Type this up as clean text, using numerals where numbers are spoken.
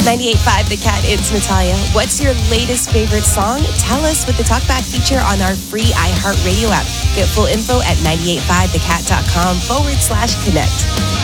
98.5 The Cat, it's Natalia. What's your latest favorite song? Tell us with the Talkback feature on our free iHeartRadio app. Get full info at 985thecat.com/connect.